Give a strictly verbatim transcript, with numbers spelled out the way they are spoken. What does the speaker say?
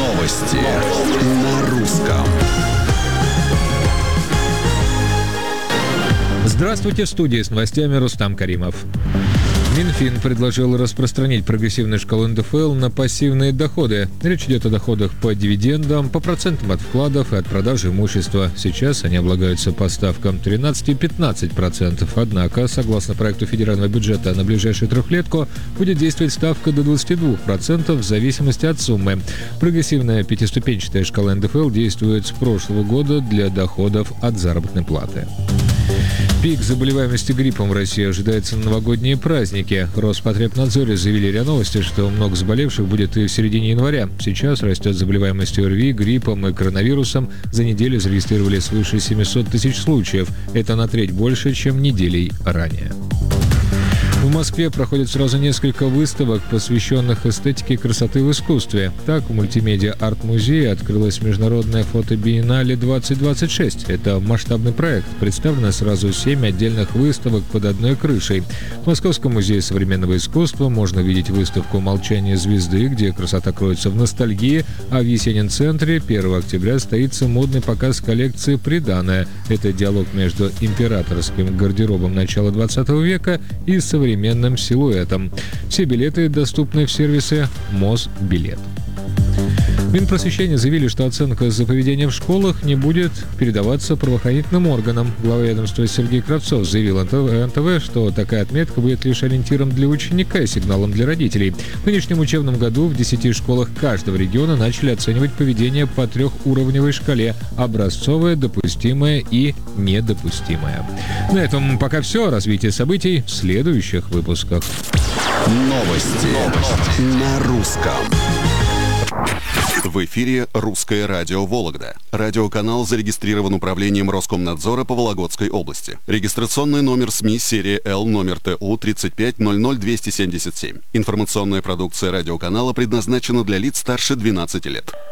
Новости на русском. Здравствуйте, в студии с новостями Рустам Каримов. Минфин предложил распространить прогрессивную шкалу эн дэ эф эл на пассивные доходы. Речь идет о доходах по дивидендам, по процентам от вкладов и от продажи имущества. Сейчас они облагаются по ставкам тринадцать и пятнадцать процентов. Однако, согласно проекту федерального бюджета на ближайшую трехлетку, будет действовать ставка до двадцати двух процентов в зависимости от суммы. Прогрессивная пятиступенчатая шкала эн дэ эф эл действует с прошлого года для доходов от заработной платы. Пик заболеваемости гриппом в России ожидается на новогодние праздники. Роспотребнадзоре заявили РИА Новости, что много заболевших будет и в середине января. Сейчас растет заболеваемость ОРВИ, гриппом и коронавирусом. За неделю зарегистрировали свыше семисот тысяч случаев. Это на треть больше, чем неделей ранее. В Москве проходит сразу несколько выставок, посвященных эстетике и красоты в искусстве. Так, в мультимедиа-арт-музее открылась международная фотобиеннале двадцать двадцать шесть. Это масштабный проект. Представлено сразу семь отдельных выставок под одной крышей. В Московском музее современного искусства можно увидеть выставку «Молчание звезды», где красота кроется в ностальгии, а в Есенин-центре первого октября состоится модный показ коллекции «Приданое». Это диалог между императорским гардеробом начала двадцатого века и современным современным силуэтом. Все билеты доступны в сервисе Мосбилет. Минпросвещения заявили, что оценка за поведение в школах не будет передаваться правоохранительным органам. Глава ведомства Сергей Кравцов заявил эн тэ вэ, что такая отметка будет лишь ориентиром для ученика и сигналом для родителей. В нынешнем учебном году в десяти школах каждого региона начали оценивать поведение по трехуровневой шкале: образцовое, допустимое и недопустимое. На этом пока все. Развитие событий в следующих выпусках. Новости, Новости. на русском. В эфире «Русское радио Вологда». Радиоканал зарегистрирован управлением Роскомнадзора по Вологодской области. Регистрационный номер СМИ серия Л, номер Т У тридцать пять ноль ноль двести семьдесят семь. Информационная продукция радиоканала предназначена для лиц старше двенадцати лет.